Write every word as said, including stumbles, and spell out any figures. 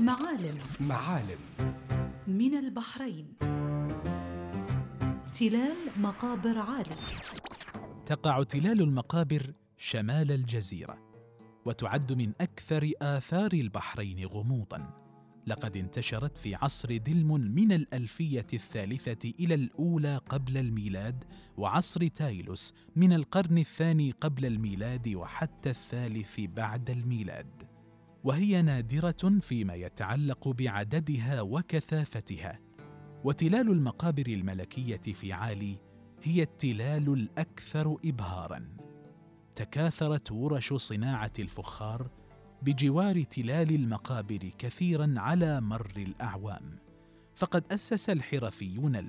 معالم معالم من البحرين. تلال مقابر عالي. تقع تلال المقابر شمال الجزيرة، وتعد من أكثر آثار البحرين غموضاً. لقد انتشرت في عصر دلم من الألفية الثالثة إلى الأولى قبل الميلاد، وعصر تايلوس من القرن الثاني قبل الميلاد وحتى الثالث بعد الميلاد، وهي نادرة فيما يتعلق بعددها وكثافتها. وتلال المقابر الملكية في عالي هي التلال الأكثر إبهاراً. تكاثرت ورش صناعة الفخار بجوار تلال المقابر كثيراً على مر الأعوام، فقد أسس الحرفيون